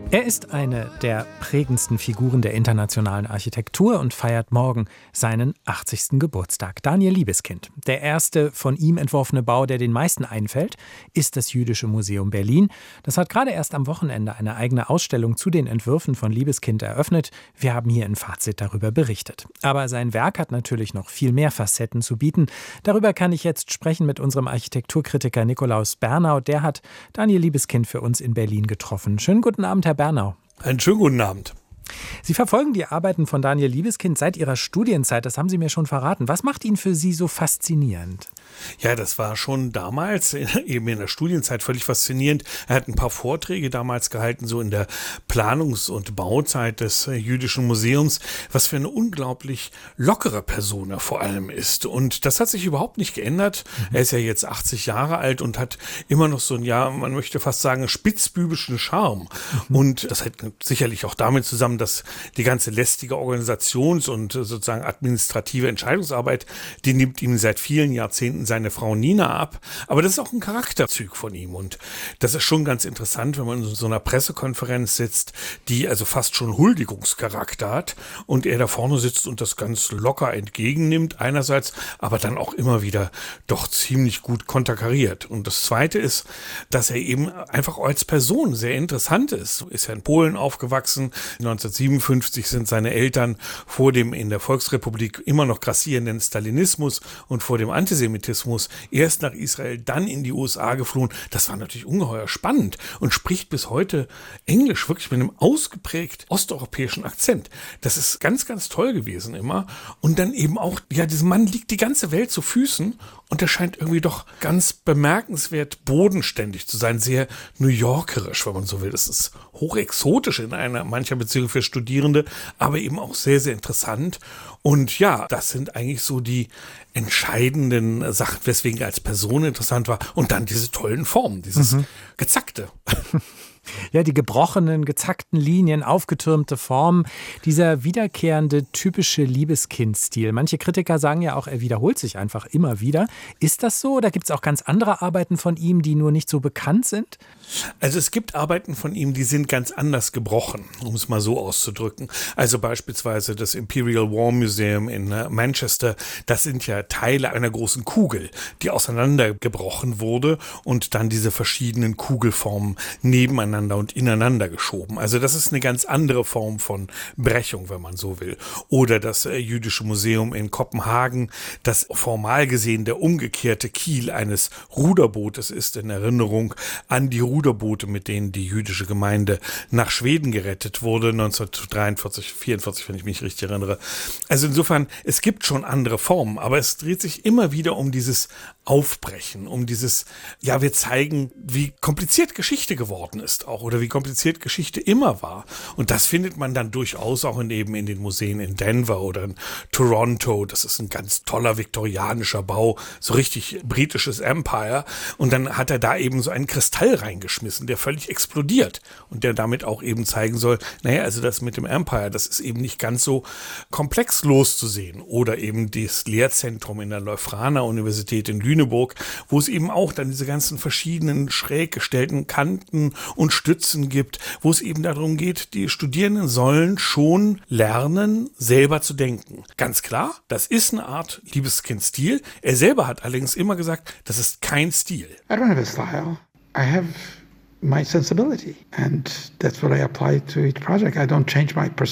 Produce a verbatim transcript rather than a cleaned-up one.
Er ist eine der prägendsten Figuren der internationalen Architektur und feiert morgen seinen achtzigsten Geburtstag. Daniel Libeskind. Der erste von ihm entworfene Bau, der den meisten einfällt, ist das Jüdische Museum Berlin. Das hat gerade erst am Wochenende eine eigene Ausstellung zu den Entwürfen von Libeskind eröffnet. Wir haben hier im Fazit darüber berichtet. Aber sein Werk hat natürlich noch viel mehr Facetten zu bieten. Darüber kann ich jetzt sprechen mit unserem Architekturkritiker Nikolaus Bernau. Der hat Daniel Libeskind für uns in Berlin getroffen. Schönen guten Abend, Herr Bernau. Einen schönen guten Abend. Sie verfolgen die Arbeiten von Daniel Libeskind seit Ihrer Studienzeit, das haben Sie mir schon verraten. Was macht ihn für Sie so faszinierend? Ja, das war schon damals, eben in der Studienzeit, völlig faszinierend. Er hat ein paar Vorträge damals gehalten, so in der Planungs- und Bauzeit des Jüdischen Museums, was für eine unglaublich lockere Person er vor allem ist. Und das hat sich überhaupt nicht geändert. Mhm. Er ist ja jetzt achtzig Jahre alt und hat immer noch so ein, ja, man möchte fast sagen, spitzbübischen Charme. Mhm. Und das hängt sicherlich auch damit zusammen, dass die ganze lästige Organisations- und sozusagen administrative Entscheidungsarbeit, die nimmt ihm seit vielen Jahrzehnten seine Frau Nina ab. Aber das ist auch ein Charakterzug von ihm. Und das ist schon ganz interessant, wenn man in so einer Pressekonferenz sitzt, die also fast schon Huldigungscharakter hat und er da vorne sitzt und das ganz locker entgegennimmt einerseits, aber dann auch immer wieder doch ziemlich gut konterkariert. Und das Zweite ist, dass er eben einfach als Person sehr interessant ist. Ist ja in Polen aufgewachsen. neunzehnhundertsiebenundfünfzig sind seine Eltern vor dem in der Volksrepublik immer noch grassierenden Stalinismus und vor dem Antisemitismus erst nach Israel, dann in die U S A geflohen. Das war natürlich ungeheuer spannend und spricht bis heute Englisch wirklich mit einem ausgeprägt osteuropäischen Akzent. Das ist ganz, ganz toll gewesen immer. Und dann eben auch, ja, diesem Mann liegt die ganze Welt zu Füßen und der scheint irgendwie doch ganz bemerkenswert bodenständig zu sein, sehr New Yorkerisch, wenn man so will. Das ist hochexotisch in einer mancher Beziehung für Studierende, aber eben auch sehr, sehr interessant. Und ja, das sind eigentlich so die entscheidenden Sachen, weswegen er als Person interessant war. Und dann diese tollen Formen, dieses mhm. Gezackte. Ja, die gebrochenen, gezackten Linien, aufgetürmte Formen, dieser wiederkehrende, typische Libeskind-Stil. Manche Kritiker sagen ja auch, er wiederholt sich einfach immer wieder. Ist das so oder gibt es auch ganz andere Arbeiten von ihm, die nur nicht so bekannt sind? Also es gibt Arbeiten von ihm, die sind ganz anders gebrochen, um es mal so auszudrücken. Also beispielsweise das Imperial War Museum in Manchester, das sind ja Teile einer großen Kugel, die auseinandergebrochen wurde und dann diese verschiedenen Kugelformen nebeneinander und ineinander geschoben. Also das ist eine ganz andere Form von Brechung, wenn man so will. Oder das äh, Jüdische Museum in Kopenhagen, das formal gesehen der umgekehrte Kiel eines Ruderbootes ist, in Erinnerung an die Ruderboote, mit denen die jüdische Gemeinde nach Schweden gerettet wurde, neunzehnhundertdreiundvierzig, vierundvierzig, wenn ich mich richtig erinnere. Also insofern, es gibt schon andere Formen, aber es dreht sich immer wieder um dieses Aufbrechen, um dieses, ja, wir zeigen, wie kompliziert Geschichte geworden ist auch oder wie kompliziert Geschichte immer war. Und das findet man dann durchaus auch in, eben in den Museen in Denver oder in Toronto. Das ist ein ganz toller viktorianischer Bau, so richtig britisches Empire. Und dann hat er da eben so einen Kristall reingeschmissen, der völlig explodiert und der damit auch eben zeigen soll, naja, also das mit dem Empire, das ist eben nicht ganz so komplex loszusehen. Oder eben das Lehrzentrum in der Leuphana Universität in Lüneburg, wo es eben auch dann diese ganzen verschiedenen schräg gestellten Kanten und Stützen gibt, wo es eben darum geht, die Studierenden sollen schon lernen, selber zu denken. Ganz klar, das ist eine Art Libeskind-Stil. Er selber hat allerdings immer gesagt, das ist kein Stil. I don't have a style. I have my sensibility and that's what I apply to each project. I don't change my personality.